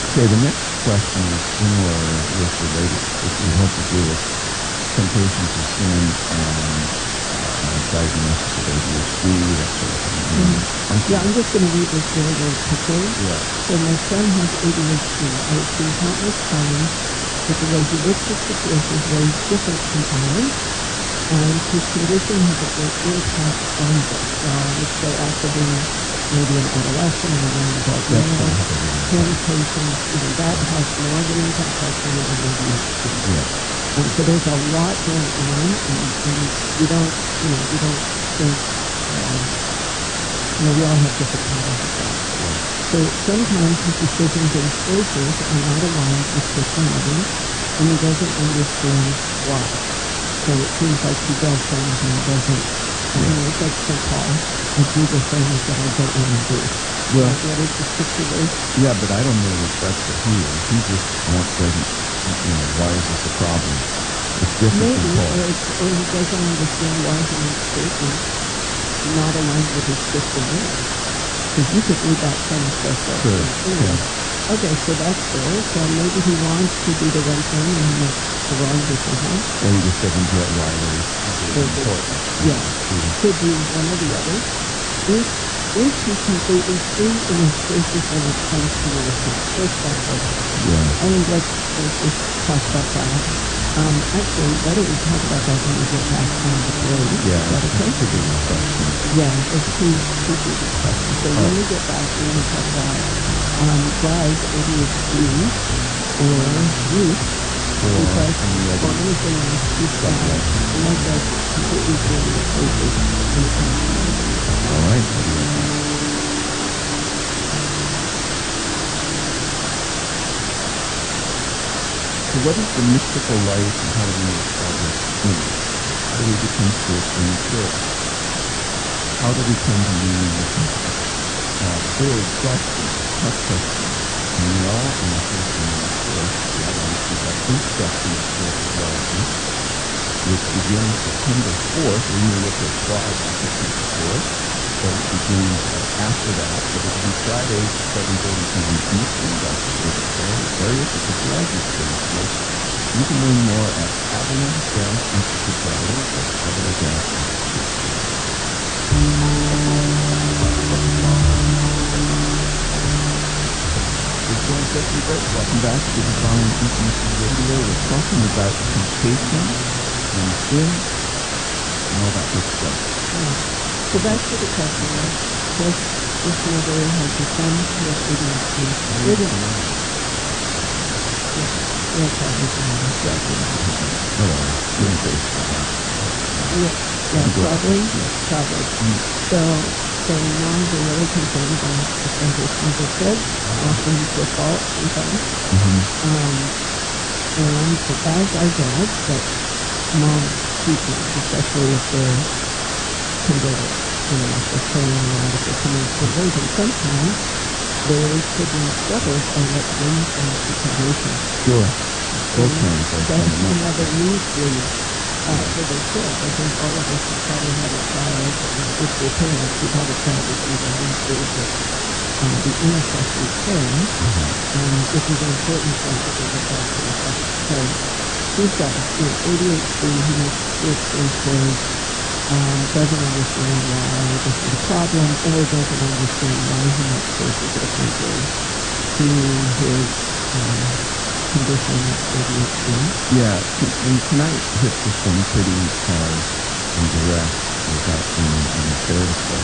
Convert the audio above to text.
Okay, the next question is similar with related, it has to do with temptation to sin and diagnosis of ADHD, that sort of thing. Yeah, I'm just going to read this very, very quickly. Yeah. So my son has ADHD. I have seen countless times that the way he looks at situations is very different from ours, and his condition has a great impact on this. Now, I would say after being maybe an adolescent and a young adult That's male, going to have a big impact. temptations, that has more of an impact actually than ADHD. Yeah. So there's a lot going on, and we don't think, we all have different patterns of thought. Right. So sometimes his decisions and choices are not aligned with Christian living, and he doesn't understand why. So it seems like he does things and he doesn't, it's like St. Paul, I do the things that I don't want to do. Well, what is the scripture verse? Yeah, but I don't know that that's what he is. He just doesn't, why is this a problem? It's different Maybe, from Paul. or he doesn't understand why he makes statements not aligned with his Christian living. Because you could read that same stuff. Sure. Anyway, okay, so that's there. So maybe he wants to do the right thing and he makes the wrong decision. Or he just doesn't get why it's important. Yeah, could be one or the other. Is he completely free in his choices when it comes to medicine? First question. Yeah. I mean, let's just talk about that. Actually, why don't we talk about that when we get back on the break? Yeah, Is that okay? that's a good question. Yeah, it's two good questions. So when we get back, we're going to talk about guys, ADHD, or youth, or anything else you've got to make us completely free in the choices when it comes to medicine. All right. I'll be right back. So what is the mystical life and how do we establish in it? How do we become spiritually mature? How do we come to meaning with big questions, tough questions. And we all, in the first and the fourth, the others, we have introduction to spiritual theology, which begins September 4th. We may look at Friday on September 4th, but it begins after that. But it'll be Fridays at 7:30 p.m. Eastern. Dr. David Perry, Arius at the Graduate School. You can learn more at avalon-institute.org. That's avalon-institute.org. Welcome back to Divine Intimacy Radio. We're talking about temptation and sin and all that good stuff. So back to the question. This mother has a son who has ADHD. Probably. So moms are really concerned about the transition of their kids, often to fault sometimes. And as our dads, but moms keep them, especially if they're converted. If they're praying a lot, if they're coming to conversion. Sometimes their children's struggles are what brings them to conversion. Sure. Both parents are saying that. They need for their kids. I think all of us have probably had a child, if we're parents, we've had a child with the intercessory prayer, which is an important point that we'll get back to in a second. So she's got ADHD, he makes weird choices, doesn't understand why this is a problem, or doesn't understand why he makes choices that are contrary to his condition of ADHD. Yeah, can I hit this one pretty hard and direct without being unfair to folks?